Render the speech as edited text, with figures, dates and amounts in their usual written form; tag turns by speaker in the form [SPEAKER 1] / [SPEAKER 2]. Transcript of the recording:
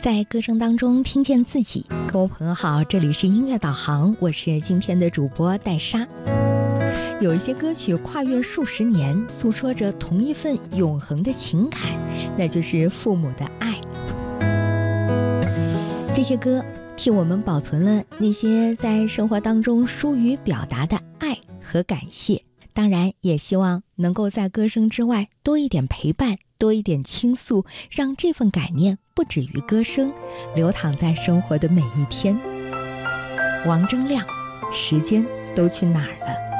[SPEAKER 1] 在歌声当中听见自己。各位朋友好，这里是音乐导航，我是今天的主播戴莎。有一些歌曲跨越数十年，诉说着同一份永恒的情感，那就是父母的爱。这些歌替我们保存了那些在生活当中疏于表达的爱和感谢，当然也希望能够在歌声之外多一点陪伴，多一点倾诉，让这份感念不止于歌声，流淌在生活的每一天。王铮亮，时间都去哪儿了？